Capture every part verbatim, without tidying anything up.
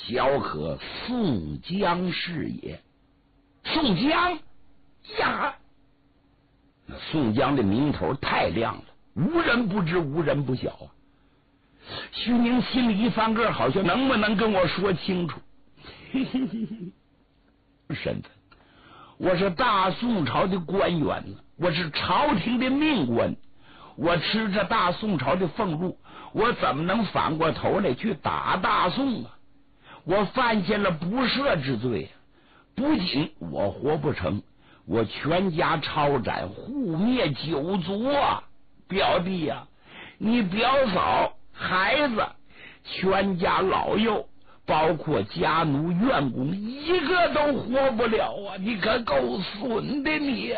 小可宋江是也。宋江呀，那宋江的名头太亮了，无人不知，无人不晓啊。徐宁心里一翻个，好像能不能跟我说清楚？嘿嘿嘿嘿，身份，我是大宋朝的官员呢，我是朝廷的命官，我吃着大宋朝的俸禄，我怎么能反过头来去打大宋啊？我犯下了不赦之罪，不仅我活不成，我全家抄斩，护灭九族啊！表弟呀、啊，你表嫂、孩子、全家老幼，包括家奴、院工，一个都活不了啊！你可够损的你！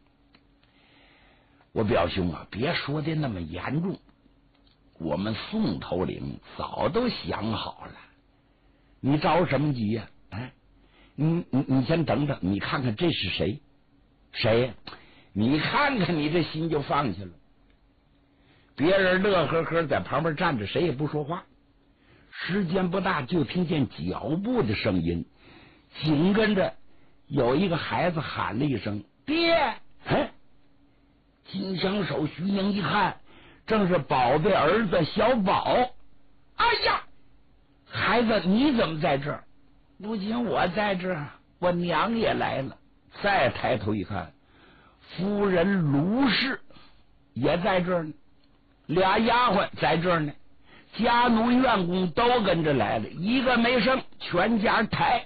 我表兄啊，别说的那么严重，我们宋头领早都想好了。你着什么急呀、啊？哎，你你你先等等，你看看这是谁？谁？你看看你这心就放下了。别人乐呵呵在旁边站着，谁也不说话。时间不大，就听见脚步的声音，紧跟着有一个孩子喊了一声：“爹！”哎，金枪手徐宁一看，正是宝贝儿子小宝。哎呀！孩子，你怎么在这儿？不仅我在这儿，我娘也来了。再抬头一看，夫人卢氏也在这儿呢，俩丫鬟在这儿呢，家奴院工都跟着来了，一个没剩，全家抬。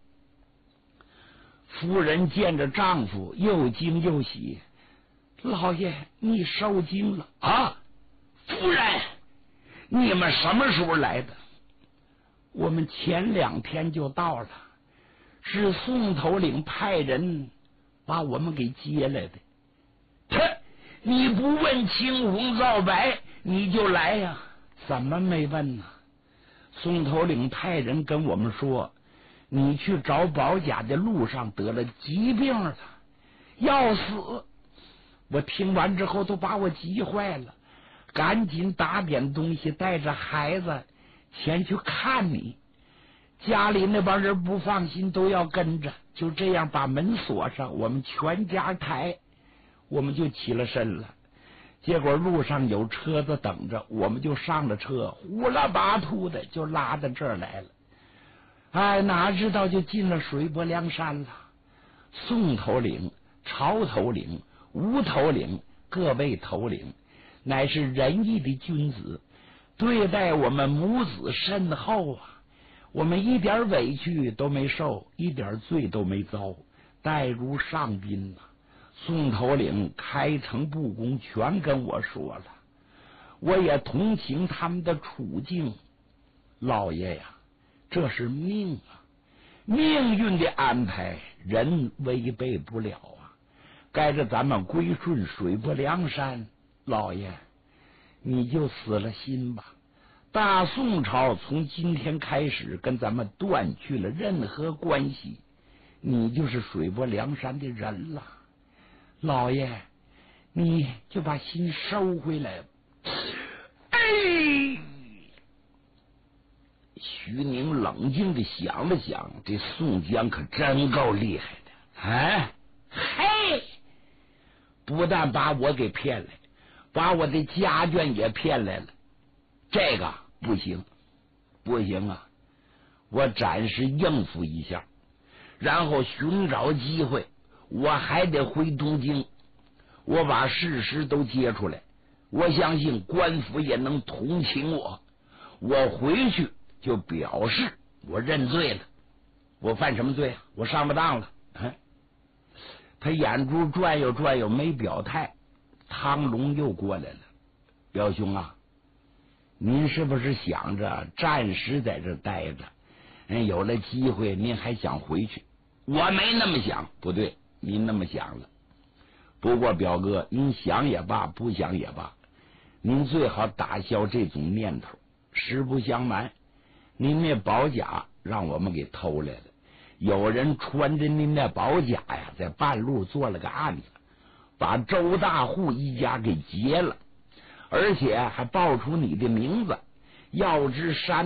夫人见着丈夫，又惊又喜：“老爷，你受惊了啊！夫人，你们什么时候来的？”我们前两天就到了，是宋头领派人把我们给接来的。哼，你不问青红皂白你就来呀、啊？怎么没问呢？宋头领派人跟我们说，你去找宝甲的路上得了疾病了，要死。我听完之后都把我急坏了，赶紧打点东西，带着孩子前去看你。家里那帮人不放心，都要跟着，就这样把门锁上，我们全家抬，我们就起了身了。结果路上有车子等着，我们就上了车，呼啦巴突的就拉到这儿来了。哎，哪知道就进了水泊梁山了。宋头领、曹头领、吴头领各位头领乃是仁义的君子，对待我们母子甚厚啊！我们一点委屈都没受，一点罪都没遭，待如上宾呐、啊。宋头领开诚布公，全跟我说了，我也同情他们的处境。老爷呀，这是命啊，命运的安排，人违背不了啊。该着咱们归顺水泊梁山，老爷你就死了心吧。大宋朝从今天开始跟咱们断去了任何关系，你就是水泊梁山的人了。老爷你就把心收回来。哎，徐宁冷静的想了想，这宋江可真够厉害的。哎，嘿，不但把我给骗来，把我的家眷也骗来了，这个不行不行啊！我暂时应付一下，然后寻找机会，我还得回东京，我把事实都揭出来，我相信官府也能同情我。我回去就表示我认罪了。我犯什么罪啊？我上不当了。嗯，他眼珠转悠转悠没表态。汤龙又过来了：“表兄啊，您是不是想着暂时在这待着？嗯，有了机会您还想回去？”我没那么想。不对，您那么想了。不过表哥，您想也罢，不想也罢，您最好打消这种念头。实不相瞒，您那宝甲让我们给偷来了，有人穿着您那宝甲呀，在半路做了个案子，把周大户一家给劫了，而且还报出你的名字，要知山